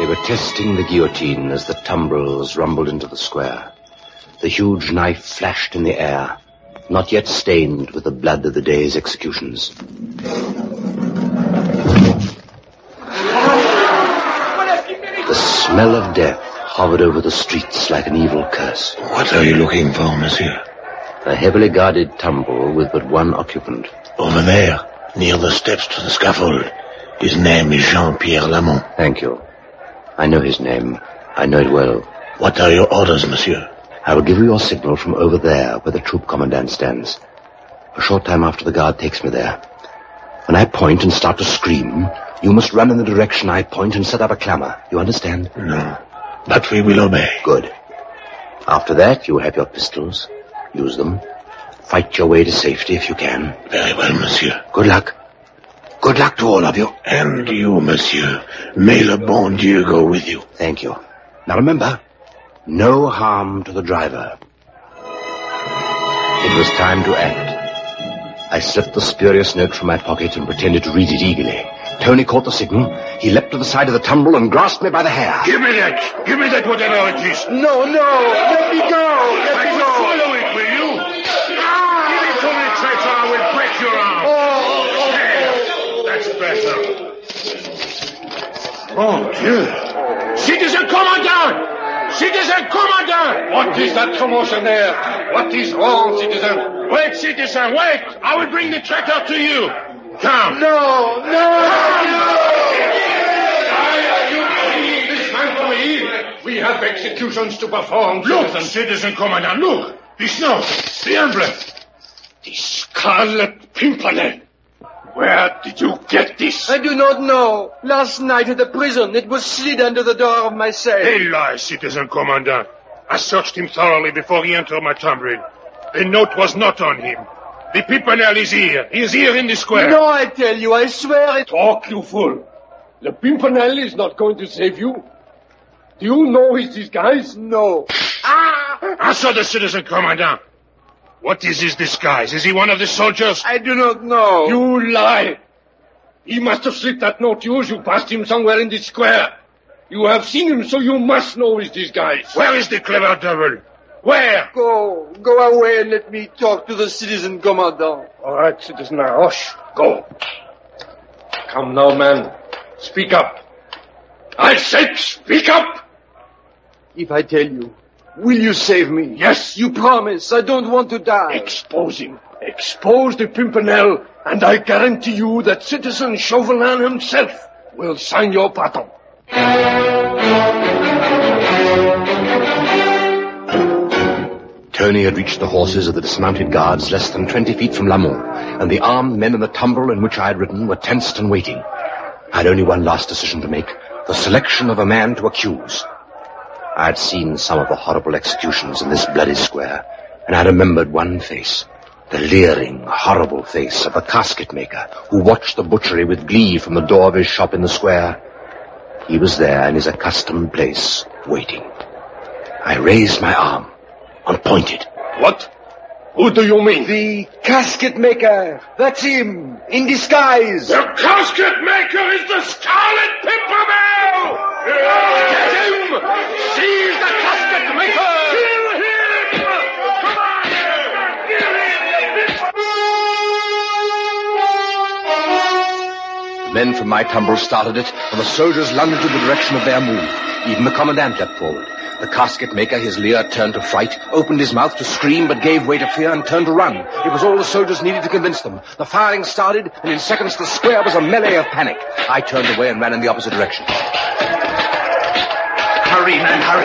They were testing the guillotine as the tumbrils rumbled into the square. The huge knife flashed in the air, not yet stained with the blood of the day's executions. The smell of death hovered over the streets like an evil curse. What are you looking for, monsieur? A heavily guarded tumbrel with but one occupant. Over there, near the steps to the scaffold. His name is Jean-Pierre Lamont. Thank you. I know his name. I know it well. What are your orders, monsieur? I will give you your signal from over there, where the troop commandant stands. A short time after the guard takes me there. When I point and start to scream, you must run in the direction I point and set up a clamor. You understand? No, but we will obey. Good. After that, you have your pistols. Use them. Fight your way to safety if you can. Very well, monsieur. Good luck. Good luck to all of you. And you, monsieur. May le bon Dieu go with you. Thank you. Now remember, no harm to the driver. It was time to act. I slipped the spurious note from my pocket and pretended to read it eagerly. Tony caught the signal. He leapt to the side of the tumbrel and grasped me by the hair. Give me that! Give me that, whatever it is! No! Let me go! Let me go! Swallow it, will you? Give it to me, traitor! I will break your arm! That's better. Mon Dieu! Citizen Commandant! Citizen Commandant! What is that commotion there? What is wrong, citizen? Wait, citizen, wait! I will bring the traitor to you. Come. No! Why are you bringing this man to me? We have executions to perform, Look, Citizen Commandant, look! This note, the emblem. The Scarlet Pimpernel. Where did you get this? I do not know. Last night at the prison, it was slid under the door of my cell. They lie, Citizen Commandant. I searched him thoroughly before he entered my tumbril. The note was not on him. The Pimpernel is here. He is here in the square. No, I tell you, I swear it. Talk, you fool. The Pimpernel is not going to save you. Do you know his disguise? No. Answer the Citizen Commandant. What is his disguise? Is he one of the soldiers? I do not know. You lie. He must have slipped that note to you as you passed him somewhere in the square. You have seen him, so you must know his disguise. Where is the clever devil? Where? Go away and let me talk to the Citizen Commandant. All right, Citizen Laroche, go. Come now, man. Speak up. I said speak up! If I tell you, will you save me? Yes. You promise. I don't want to die. Expose him. Expose the Pimpernel, and I guarantee you that Citizen Chauvelin himself will sign your pardon. Tony had reached the horses of the dismounted guards less than 20 feet from Lamont, and the armed men in the tumbrel in which I had ridden were tensed and waiting. I had only one last decision to make, the selection of a man to accuse. I had seen some of the horrible executions in this bloody square, and I remembered one face, the leering, horrible face of the casket maker who watched the butchery with glee from the door of his shop in the square. He was there in his accustomed place, waiting. I raised my arm and pointed. What? Who do you mean? The casket maker. That's him, in disguise. The casket maker is the Scarlet Pimpernel! Get him! Seize the casket maker! Kill him! Come on! Kill him! The men from my tumbrel started it, and the soldiers lunged in the direction of their move. Even the commandant leapt forward. The casket maker, his leer turned to fright, opened his mouth to scream, but gave way to fear and turned to run. It was all the soldiers needed to convince them. The firing started, and in seconds the square was a melee of panic. I turned away and ran in the opposite direction. Hurry, man, hurry.